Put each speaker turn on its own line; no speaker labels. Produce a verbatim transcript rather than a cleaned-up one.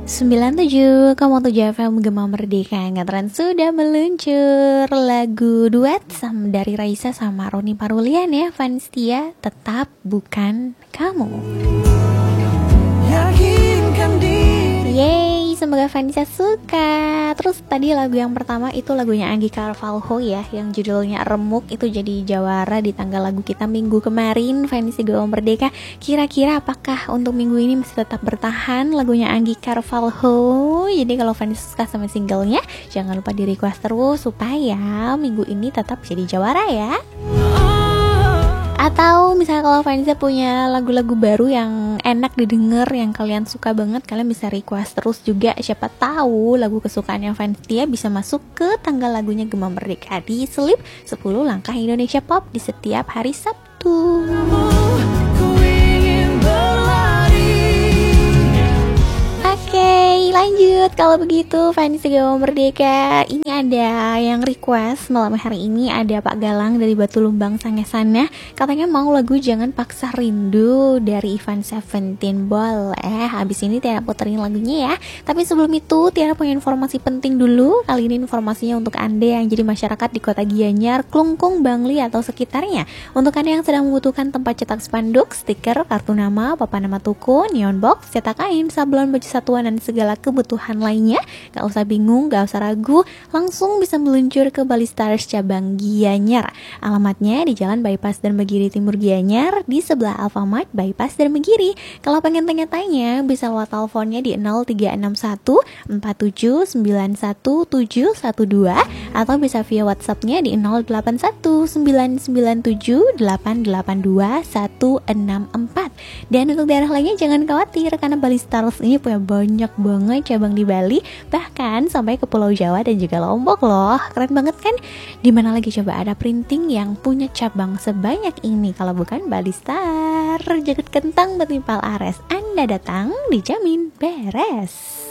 sembilan tujuh koma tujuh F M Gema Merdeka Ngetren sudah meluncur lagu duet sama dari Raisa sama Roni Parulian ya, fans Tia Tetap Bukan Kamu. Yeay, semoga fansnya suka. Terus tadi lagu yang pertama itu lagunya Anggi Carvalho ya, yang judulnya Remuk, itu jadi jawara di tanggal lagu kita minggu kemarin. Fans Gema Merdeka, kira-kira apakah untuk minggu ini masih tetap bertahan lagunya Anggi Carvalho? Jadi kalau fans suka sama singlenya, jangan lupa di request terus supaya minggu ini tetap jadi jawara ya. Atau misalnya kalau fansnya punya lagu-lagu baru yang enak didengar, yang kalian suka banget, kalian bisa request terus juga. Siapa tahu lagu kesukaannya fans dia bisa masuk ke tanggal lagunya Gema Merdeka di Selip sepuluh Langkah Indonesia Pop di setiap hari Sabtu. Oke, lanjut. Kalau begitu fans Gema Merdeka, ini ada yang request malam hari ini, ada Pak Galang dari Batu Lumbang Sangesannya. Katanya mau lagu Jangan Paksa Rindu dari Ivan Seventeen. Boleh, habis ini Tiara puterin lagunya ya. Tapi sebelum itu Tiara punya informasi penting dulu. Kali ini informasinya untuk Anda yang jadi masyarakat di Kota Gianyar, Klungkung, Bangli atau sekitarnya. Untuk Anda yang sedang membutuhkan tempat cetak spanduk, stiker, kartu nama, papan nama toko, neon box, cetak kain, sablon, baju satuan, dan segala kebutuhan lainnya, gak usah bingung, gak usah ragu, langsung bisa meluncur ke Bali Stars cabang Gianyar. Alamatnya di Jalan Bypass Darmagiri Timur Gianyar, di sebelah Alfamart Bypass Darmagiri. Kalau pengen tanya-tanya, bisa lewat teleponnya di nol tiga enam satu empat tujuh sembilan satu tujuh satu dua atau bisa via WhatsAppnya di nol delapan satu sembilan sembilan tujuh delapan delapan dua satu enam empat. Dan untuk daerah lainnya jangan khawatir, karena Bali Stars ini punya banyak banget cabang di Bali, bahkan sampai ke Pulau Jawa dan juga Lombok loh. Keren banget kan? Dimana lagi coba ada printing yang punya cabang sebanyak ini kalau bukan Bali Star. Jaket kentang bertimpal ares, Anda datang dijamin beres.